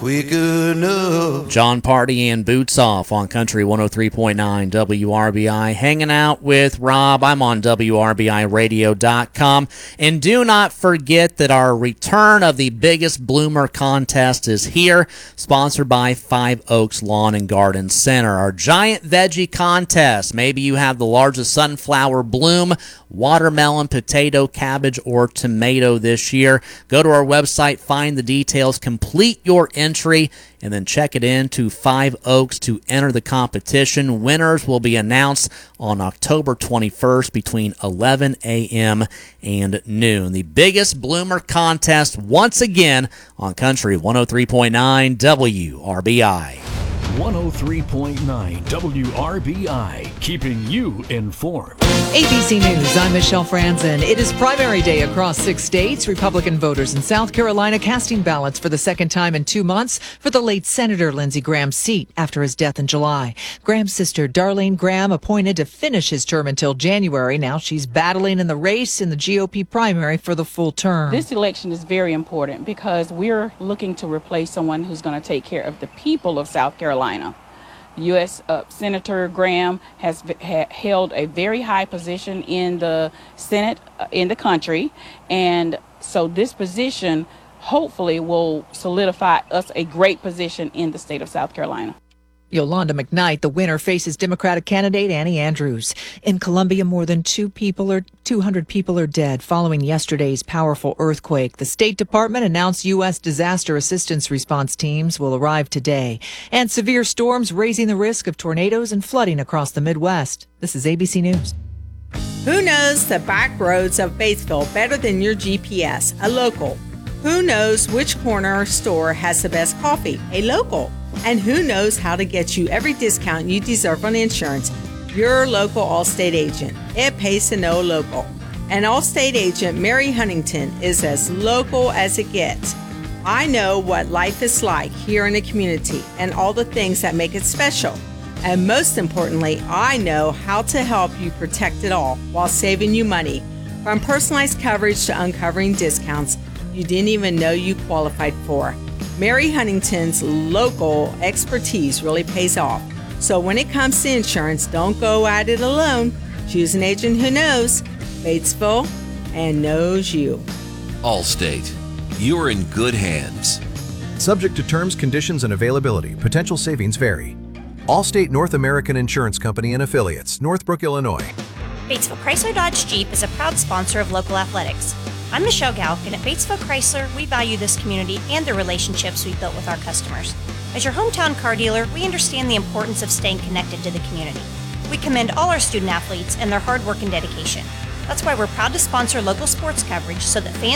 Quick enough. John Party and Boots Off on Country 103.9 WRBI. Hanging out with Rob. I'm on WRBIRadio.com. And do not forget that our return of the Biggest Bloomer contest is here, sponsored by Five Oaks Lawn and Garden Center. Our giant veggie contest. Maybe you have the largest sunflower bloom, watermelon, potato, cabbage, or tomato this year. Go to our website, find the details, complete your entry, and then check it in to Five Oaks to enter the competition. Winners will be announced on October 21st between 11 a.m. and noon. The Biggest Bloomer contest once again on Country 103.9 WRBI. 103.9 WRBI, keeping you informed. ABC News, I'm Michelle Franzen. It is primary day across 6 states. Republican voters in South Carolina casting ballots for the second time in 2 months for the late Senator Lindsey Graham's seat after his death in July. Graham's sister, Darlene Graham, appointed to finish his term until January. Now she's battling in the race in the GOP primary for the full term. This election is very important because we're looking to replace someone who's going to take care of the people of South Carolina. U.S. Senator Graham has held a very high position in the Senate in the country, and so this position hopefully will solidify us a great position in the state of South Carolina. Yolanda McKnight, the winner, faces Democratic candidate Annie Andrews. In Colombia, more than 200 people are dead following yesterday's powerful earthquake. The State Department announced U.S. disaster assistance response teams will arrive today. And severe storms raising the risk of tornadoes and flooding across the Midwest. This is ABC News. Who knows the back roads of Batesville better than your GPS? A local. Who knows which corner store has the best coffee? A local. And who knows how to get you every discount you deserve on insurance? Your local Allstate agent. It pays to know local. And Allstate agent Mary Huntington is as local as it gets. I know what life is like here in the community and all the things that make it special. And most importantly, I know how to help you protect it all while saving you money. From personalized coverage to uncovering discounts you didn't even know you qualified for. Mary Huntington's local expertise really pays off. So when it comes to insurance, don't go at it alone. Choose an agent who knows Batesville and knows you. Allstate. You're in good hands. Subject to terms, conditions, and availability. Potential savings vary. Allstate North American Insurance Company and Affiliates, Northbrook, Illinois. Batesville Chrysler Dodge Jeep is a proud sponsor of local athletics. I'm Michelle Galk, and at Batesville Chrysler, we value this community and the relationships we've built with our customers. As your hometown car dealer, we understand the importance of staying connected to the community. We commend all our student athletes and their hard work and dedication. That's why we're proud to sponsor local sports coverage so that fans